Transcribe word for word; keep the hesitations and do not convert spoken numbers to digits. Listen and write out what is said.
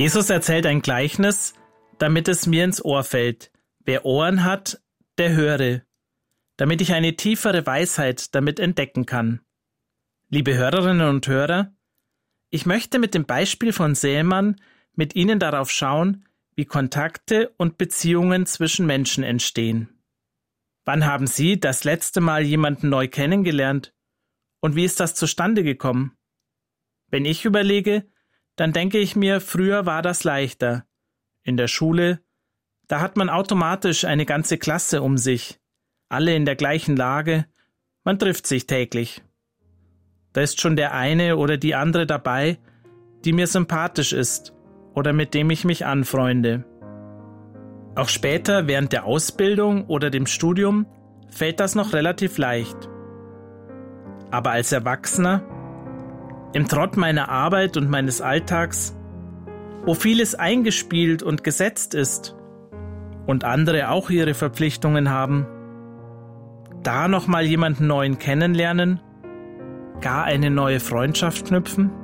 Jesus erzählt ein Gleichnis, damit es mir ins Ohr fällt. Wer Ohren hat, der höre, damit ich eine tiefere Weisheit damit entdecken kann. Liebe Hörerinnen und Hörer, ich möchte mit dem Beispiel von Sämann mit Ihnen darauf schauen, wie Kontakte und Beziehungen zwischen Menschen entstehen. Wann haben Sie das letzte Mal jemanden neu kennengelernt? Und wie ist das zustande gekommen? Wenn ich überlege, dann denke ich mir, früher war das leichter. In der Schule, da hat man automatisch eine ganze Klasse um sich, alle in der gleichen Lage, man trifft sich täglich. Da ist schon der eine oder die andere dabei, die mir sympathisch ist oder mit dem ich mich anfreunde. Auch später, während der Ausbildung oder dem Studium, fällt das noch relativ leicht. Aber als Erwachsener, im Trott meiner Arbeit und meines Alltags, wo vieles eingespielt und gesetzt ist und andere auch ihre Verpflichtungen haben, da nochmal jemanden neuen kennenlernen, gar eine neue Freundschaft knüpfen?